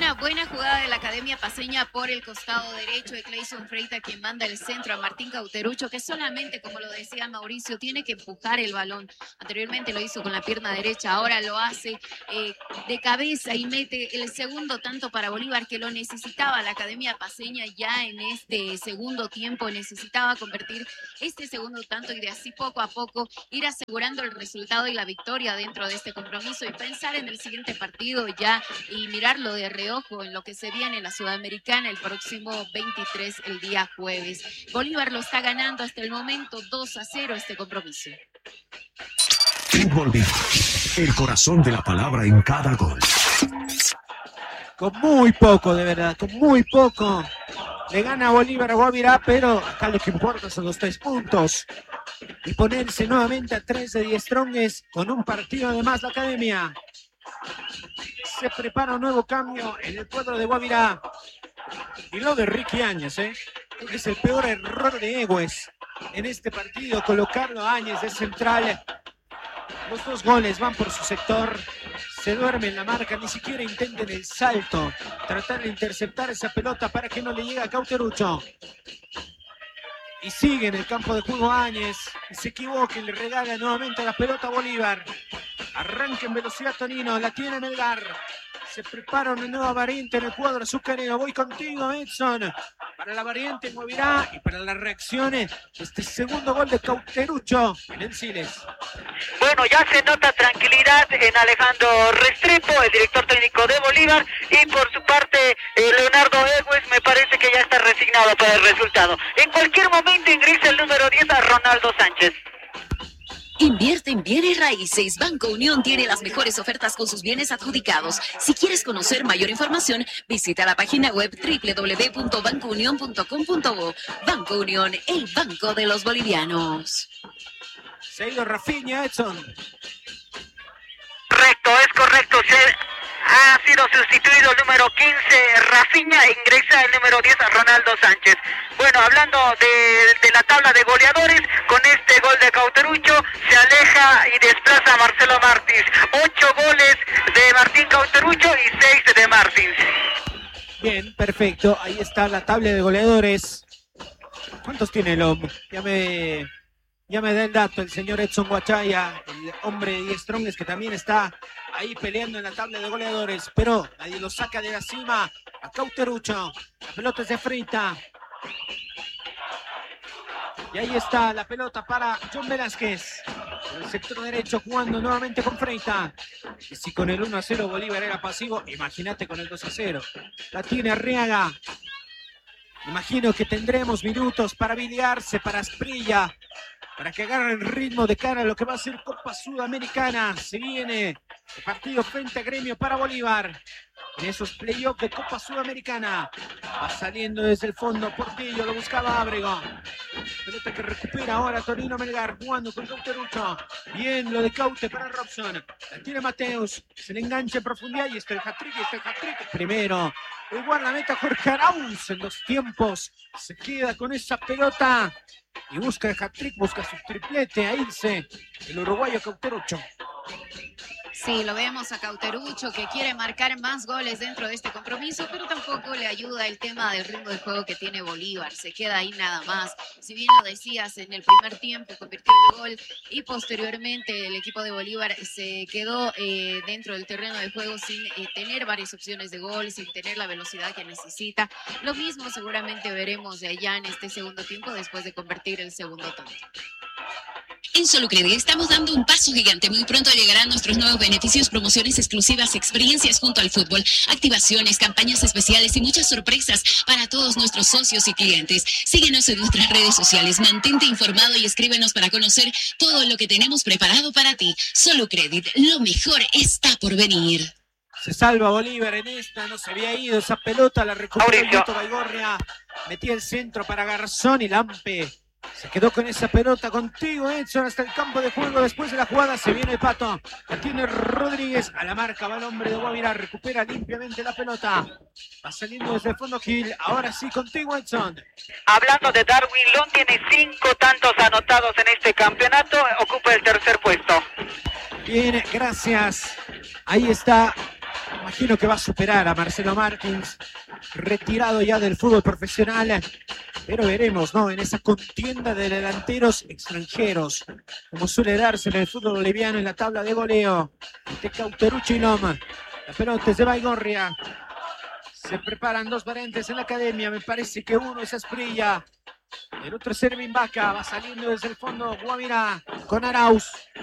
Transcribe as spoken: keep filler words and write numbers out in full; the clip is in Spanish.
una buena jugada de la Academia Paceña por el costado derecho de Clayson Freita, quien manda el centro a Martín Cauterucho, que solamente, como lo decía Mauricio, tiene que empujar el balón. Anteriormente lo hizo con la pierna derecha, ahora lo hace eh, de cabeza y mete el segundo tanto para Bolívar, que lo necesitaba la Academia Paceña ya en este segundo tiempo. Necesitaba convertir este segundo tanto y de así poco a poco ir asegurando el resultado y la victoria dentro de este compromiso y pensar en el siguiente partido ya y mirarlo de reojo en lo que se viene en la Sudamericana el próximo veintitrés, el día jueves. Bolívar lo está ganando hasta el momento dos a cero este compromiso. Fútbol Vivo, el corazón de la palabra en cada gol. Con muy poco, de verdad, con muy poco. Le gana Bolívar a Guavirá, pero acá lo que importa son los tres puntos. Y ponerse nuevamente a tres de Die Strongest con un partido de más la Academia. Se prepara un nuevo cambio en el cuadro de Guavirá. Y lo de Ricky Áñez, ¿eh? Creo que es el peor error de Egues en este partido, colocarlo a Áñez de central. Los dos goles van por su sector. Se duerme en la marca, ni siquiera intenten el salto. Tratar de interceptar esa pelota para que no le llegue a Cauterucho. Y sigue en el campo de juego Áñez. Y se equivoca y le regala nuevamente la pelota a Bolívar. Arranca en velocidad Tonino, la tiene Melgar. Se prepara una nueva variante en el cuadro azucarero. Voy contigo, Edson. Para la variante Movirá y para las reacciones de este segundo gol de Cauterucho en el Siles. Bueno, ya se nota tranquilidad en Alejandro Restrepo, el director técnico de Bolívar, y por su parte eh, Leonardo Egues me parece que ya está resignado para el resultado. En cualquier momento ingresa el número diez a Ronaldo Sánchez. Invierte en bienes raíces. Banco Unión tiene las mejores ofertas con sus bienes adjudicados. Si quieres conocer mayor información, visita la página web doble u doble u doble u punto banco unión punto com punto bo. Banco Unión, el banco de los bolivianos. Se ha ido Rafinha, Edson. Correcto, es correcto. Se ha sido sustituido el número quince, Rafinha, e ingresa el número diez a Ronaldo Sánchez. Bueno, hablando de, de la tabla de goleadores, con este gol de Cauterucho se aleja y desplaza a Marcelo Martins. Ocho goles de Martín Cauterucho y seis de Martins. Bien, perfecto. Ahí está la tabla de goleadores. ¿Cuántos tiene el hombre? Ya me, ya me da el dato el señor Edson Guachaya, el hombre de Die Strongest, que también está ahí peleando en la tabla de goleadores, pero nadie lo saca de la cima a Cauterucho. La pelota se frita. Y ahí está la pelota para John Velázquez. En el sector derecho jugando nuevamente con Freita. Y si con el uno a cero Bolívar era pasivo, imagínate con el dos a cero. La tiene Arriaga. Imagino que tendremos minutos para biliarse, para Asprilla, para que agarren ritmo de cara a lo que va a ser Copa Sudamericana. Se viene el partido frente a Gremio para Bolívar. En esos playoffs de Copa Sudamericana. Va saliendo desde el fondo Portillo, lo buscaba Ábrego. Pelota que recupera ahora Torino Melgar, jugando con Cauterucho. Bien lo de Caute para Robson. La tiene Mateus, se le engancha en profundidad y está el hat-trick, y está el hat-trick. Primero, el guardameta Jorge Arauz en los tiempos. Se queda con esa pelota y busca el hat-trick, busca su triplete a irse el uruguayo Cauterucho. Sí, lo vemos a Cauterucho, que quiere marcar más goles dentro de este compromiso, pero tampoco le ayuda el tema del ritmo de juego que tiene Bolívar. Se queda ahí nada más. Si bien lo decías, en el primer tiempo convirtió el gol y posteriormente el equipo de Bolívar se quedó eh, dentro del terreno de juego sin eh, tener varias opciones de gol, sin tener la velocidad que necesita. Lo mismo seguramente veremos de allá en este segundo tiempo después de convertir el segundo tanto. En Solucredit estamos dando un paso gigante. Muy pronto llegarán nuestros nuevos beneficios, promociones exclusivas, experiencias junto al fútbol, activaciones, campañas especiales y muchas sorpresas para todos nuestros socios y clientes. Síguenos en nuestras redes sociales, mantente informado y escríbenos para conocer todo lo que tenemos preparado para ti. Solucredit, lo mejor está por venir. Se salva Bolívar en esta, no se había ido esa pelota, la recupera Lito Baigorria. Metía el centro para Garzón y Lampe se quedó con esa pelota. Contigo, Edson, hasta el campo de juego. Después de la jugada se viene el Pato. La tiene Rodríguez. A la marca va el hombre de Guavirá. Recupera limpiamente la pelota. Va saliendo desde el fondo Gil. Ahora sí, contigo, Edson. Hablando de Darwin Long, tiene cinco tantos anotados en este campeonato. Ocupa el tercer puesto. Bien, gracias. Ahí está Imagino que va a superar a Marcelo Martins, retirado ya del fútbol profesional. Pero veremos, ¿no? En esa contienda de delanteros extranjeros, como suele darse en el fútbol boliviano en la tabla de goleo. De Cauterucho y Loma. La pelota es de Baigorria. Se preparan dos variantes en la academia. Me parece que uno es Asprilla. El otro es Ervin Vaca. Va saliendo desde el fondo Guavirá con Arauz.